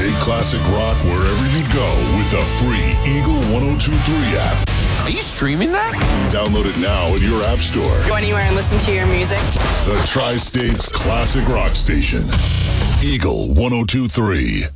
Take classic rock wherever you go with the free Eagle 1023 app. Are you streaming that? Download it now in your app store. Go anywhere and listen to your music. The Tri-State's classic rock station. Eagle 1023.